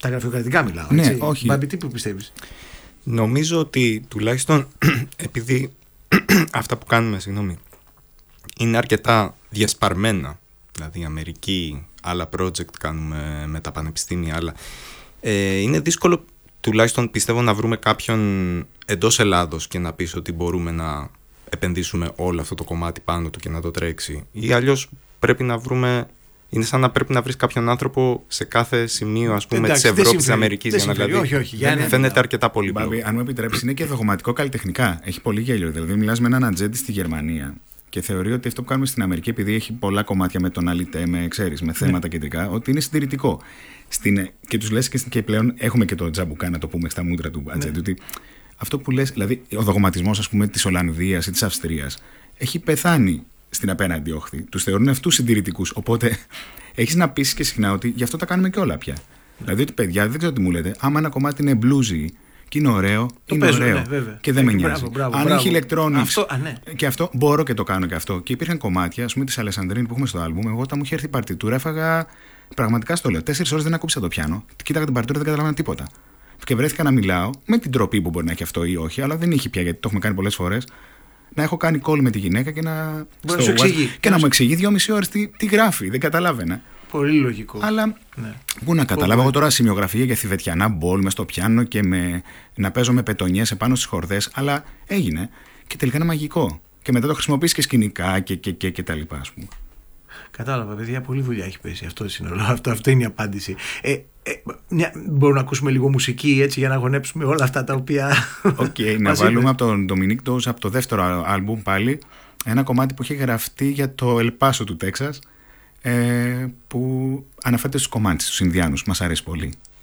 Τα γραφειοκρατικά μιλάω. Ναι, έτσι. όχι. Μπάμπη, τι που πιστεύεις? Νομίζω ότι τουλάχιστον επειδή αυτά που κάνουμε, είναι αρκετά διασπαρμένα. Δηλαδή Αμερική, άλλα project κάνουμε με τα πανεπιστήμια, άλλα. Είναι δύσκολο, τουλάχιστον πιστεύω, να βρούμε κάποιον εντός Ελλάδος και να πεις ότι μπορούμε να επενδύσουμε όλο αυτό το κομμάτι πάνω του και να το τρέξει. Ή αλλιώς πρέπει να βρούμε. Είναι σαν να πρέπει να βρεις κάποιον άνθρωπο σε κάθε σημείο, ας πούμε, της Ευρώπης, της Αμερικής. Για να δηλαδή. Όχι, φαίνεται αρκετά πολύπλοκο. Μπάμπη, αν μου επιτρέψεις, είναι και δογματικό καλλιτεχνικά. Έχει πολύ γέλιο. Δηλαδή, μιλάς με έναν ατζέντη στη Γερμανία και θεωρεί ότι αυτό που κάνουμε στην Αμερική, επειδή έχει πολλά κομμάτια με τον αλητέ, με θέματα κεντρικά, ότι είναι συντηρητικό. Και τους λες και πλέον έχουμε και το τζαμπουκά, να το πούμε στα μούτρα του ατζέντη, ότι αυτό που λες, δηλαδή ο δογματισμός, ας πούμε, της Ολλανδίας ή της Αυστρίας, έχει πεθάνει στην απέναντι όχθη. Τους θεωρούν αυτούς συντηρητικούς. Οπότε έχεις να πείσεις και συχνά ότι γι' αυτό τα κάνουμε και όλα πια. Δηλαδή ότι παιδιά, δεν ξέρω τι μου λέτε, άμα ένα κομμάτι είναι bluesy και είναι ωραίο, είναι ωραίο. Και δεν με νοιάζει. Αν έχει electronics και αυτό, μπορώ και το κάνω και αυτό. Και υπήρχαν κομμάτια, ας πούμε, της Αλεσανδρίνη που έχουμε στο άλμπουμ. Εγώ όταν μου είχε έρθει η παρτιτούρα, έφαγα. Πραγματικά στο λέω. 4 ώρες δεν ακούμπησα το πιάνο. Κοίταγα την παρτιτούρα, δεν καταλάβαινα τίποτα. Και βρέθηκα να μιλάω με την τροπή που μπορεί να έχει αυτό ή όχι, αλλά δεν είχε πια γιατί το έχουμε κάνει πολλές φορές. Να έχω κάνει call με τη γυναίκα και να. Και να μου εξηγεί 2,5 ώρες τι γράφει. Δεν καταλάβαινα. Πολύ λογικό. Αλλά. Πού να καταλάβω. Εγώ τώρα σημειογραφία για θηβετιανά μπολ με στο πιάνο και να παίζω με πετονιές επάνω στις χορδές. Αλλά έγινε. Και τελικά είναι μαγικό. Και μετά το χρησιμοποιείς και σκηνικά και τα λοιπά, ας πούμε. Κατάλαβα, παιδιά, πολλή δουλειά έχει πέσει. Αυτό είναι η απάντηση. Μπορούμε να ακούσουμε λίγο μουσική έτσι για να γονέψουμε όλα αυτά τα οποία. Να βάλουμε από τον Dominic Dawes, από το δεύτερο άλμπουμ πάλι, ένα κομμάτι που έχει γραφτεί για το Ελπάσο του Τέξας, που αναφέρεται στους Κομάντσες, στους Ινδιάνους. Μας αρέσει πολύ.